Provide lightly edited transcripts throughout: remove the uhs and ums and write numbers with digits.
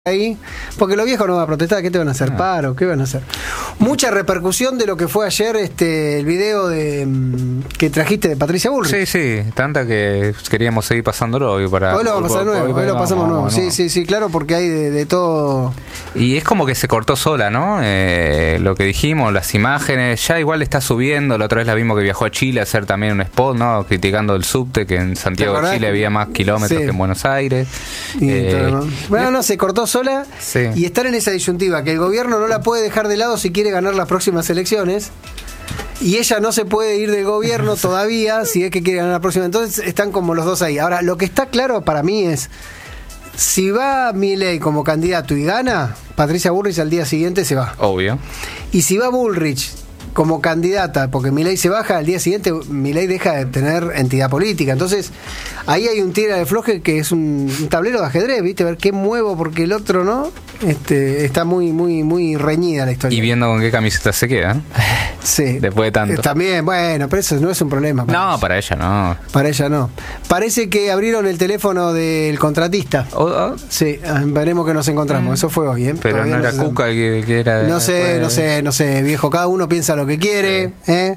ahí, porque los viejos no van a protestar. ¿Qué te van a hacer? ¿Paro? ¿Qué van a hacer? Mucha repercusión de lo que fue ayer el video que trajiste de Patricia Bullrich. Sí, tanta que queríamos seguir pasándolo hoy para... Hoy lo vamos a pasar nuevo, hoy lo pasamos nuevo. Sí, claro, porque hay de todo. Y es como que se cortó sola, ¿no? Lo que dijimos, las imágenes, ya igual está subiendo. La otra vez la vimos que viajó a Chile a hacer también un spot, ¿no? Criticando el subte, que en Santiago de Chile había más kilómetros que en Buenos Aires. Bueno, no, se cortó sola y estar en esa disyuntiva, que el gobierno no la puede dejar de lado si quiere ganar las próximas elecciones, y ella no se puede ir del gobierno todavía si es que quiere ganar la próxima. Entonces están como los dos ahí. Ahora, lo que está claro para mí es, si va Milei como candidato y gana, Patricia Bullrich al día siguiente se va. Obvio. Y si va Bullrich como candidata, porque Milei se baja, al día siguiente Milei deja de tener entidad política. Entonces, ahí hay un tira de floje que es un tablero de ajedrez, ¿viste? A ver qué muevo, porque el otro no. Está muy reñida la historia. Y viendo con qué camiseta se queda, ¿no? Sí. Después de tanto. También, bueno, pero eso no es un problema. Para ella no. Para ella no. Parece que abrieron el teléfono del contratista. Sí, veremos que nos encontramos. Eso fue hoy, ¿eh? Pero todavía no era Cuca que era... No sé, viejo. Cada uno piensa lo que quiere,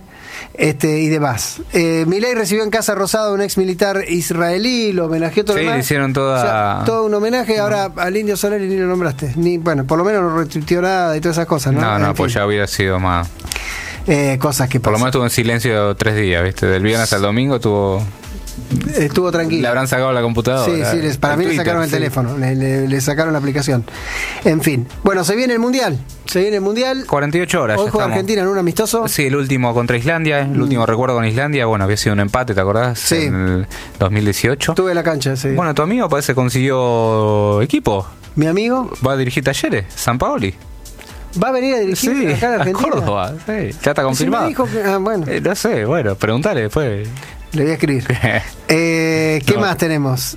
y demás. Milei recibió en Casa Rosada a un ex militar israelí, lo homenajeó todo. Sí, le hicieron todo un homenaje. Ahora al Indio Solari ni lo nombraste, bueno, por lo menos no retuiteó nada y todas esas cosas, ¿no? No, pues ya hubiera sido más. Cosas que pasan. Por lo menos estuvo en silencio 3 días, ¿viste? Del viernes al domingo estuvo tranquilo. Le habrán sacado la computadora. Sí, para mí le sacaron el teléfono, le sacaron la aplicación. En fin. Bueno, se viene el Mundial. 48 horas. Hoy juega Argentina en un amistoso. Sí, el último contra Islandia. El último recuerdo con Islandia. Bueno, había sido un empate, ¿te acordás? Sí. En el 2018. Tuve la cancha, sí. Bueno, tu amigo parece que consiguió equipo. ¿Mi amigo? Va a dirigir Talleres, Sampaoli. ¿Va a venir a dirigir acá en Argentina? A Córdoba, sí. Ya está confirmado. Me dijo que, bueno. No sé, preguntale después. Le voy a escribir. ¿Qué más tenemos?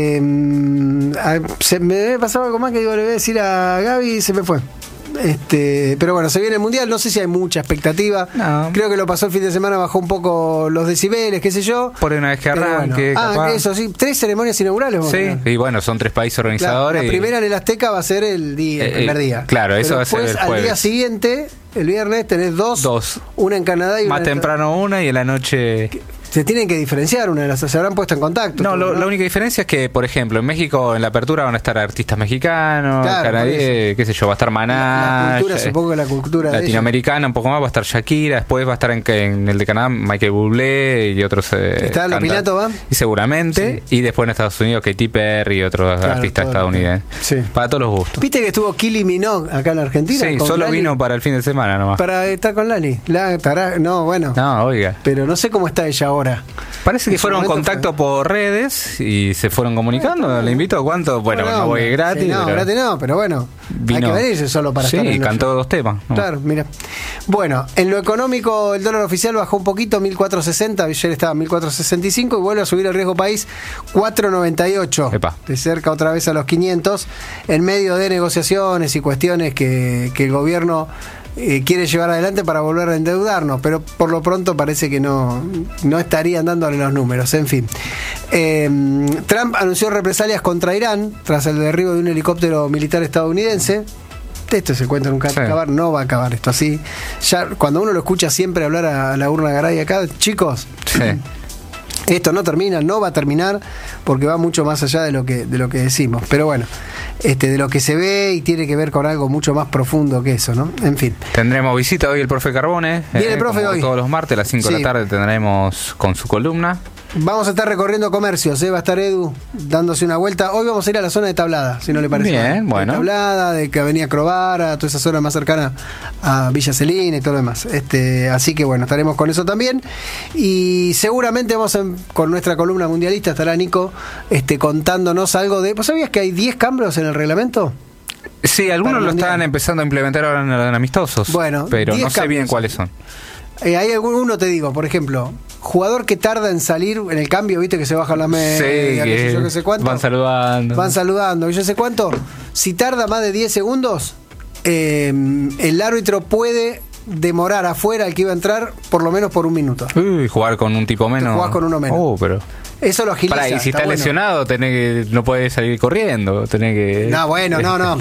Se me pasaba algo más que le voy a decir a Gaby y se me fue. Pero bueno, se viene el Mundial. No sé si hay mucha expectativa. No. Creo que lo pasó el fin de semana, bajó un poco los decibeles, qué sé yo. Por una vez que arranque. Bueno. Eso sí, 3 ceremonias inaugurales. Sí, y bueno, son 3 países organizadores. La primera en el Azteca va a ser el primer día. Claro, eso va a ser el jueves. Al día siguiente, el viernes, tenés dos. Una en Canadá y más una temprano una y en la noche... Se tienen que diferenciar una de las, se habrán puesto en contacto. No, la única diferencia es que, por ejemplo, en México en la apertura van a estar artistas mexicanos, canadienses, qué sé yo, va a estar Maná. La cultura, supongo que la cultura latinoamericana, un poco más, va a estar Shakira, después va a estar en el de Canadá Michael Bublé y otros. ¿Está en Pilato, va? Y seguramente. Sí. Y después en Estados Unidos Katy Perry y otros artistas estadounidenses. Sí. Para todos los gustos. ¿Viste que estuvo Kylie Minogue acá en Argentina? Sí, solo Lali? Vino para el fin de semana nomás. Para estar con Lali. No, oiga. Pero no sé cómo está ella ahora. Parece que fueron en contacto por redes y se fueron comunicando. Le invito a cuánto. Bueno, no voy gratis. Sí, gratis no, pero bueno. Hay que venirse solo para estar. Sí, cantó 2 temas. ¿No? Claro, mira. Bueno, en lo económico, el dólar oficial bajó un poquito, 1.460. Ayer estaba 1.465 y vuelve a subir el riesgo país, 4.98. De cerca otra vez a los 500. En medio de negociaciones y cuestiones que el gobierno quiere llevar adelante para volver a endeudarnos, pero por lo pronto parece que no estarían dándole los números. En fin, Trump anunció represalias contra Irán tras el derribo de un helicóptero militar estadounidense. Esto se cuenta nunca va a acabar, no va a acabar esto así. Ya cuando uno lo escucha siempre hablar a la urna Garay acá, chicos, esto no termina, no va a terminar, porque va mucho más allá de lo que decimos. Pero bueno, de lo que se ve y tiene que ver con algo mucho más profundo que eso, ¿no? En fin. Tendremos visita hoy el profe Carbone. Viene el profe hoy. Todos los martes a las 5 de la tarde tendremos con su columna. Vamos a estar recorriendo comercios, va a estar Edu dándose una vuelta. Hoy vamos a ir a la zona de Tablada, si no le parece. Bien, bueno. De Tablada, de que Avenida Crovara, toda esa zona más cercana a Villa Celina y todo lo demás. Así que bueno, estaremos con eso también. Y seguramente con nuestra columna mundialista estará Nico contándonos algo de... ¿Vos sabías que hay 10 cambios en el reglamento? Sí, algunos lo están empezando a implementar ahora en amistosos. Bueno, pero no sé bien cuáles son. Hay uno, te digo, por ejemplo, jugador que tarda en salir en el cambio, viste que se baja la media, yo que sé cuánto. Van saludando, yo sé cuánto. Si tarda más de 10 segundos, el árbitro puede demorar afuera al que iba a entrar por lo menos por 1 minuto. Jugar con un tipo menos. Jugás con uno menos. Pero... Eso lo agiliza. Pará, y si está lesionado, no puede salir corriendo. No, bueno, no.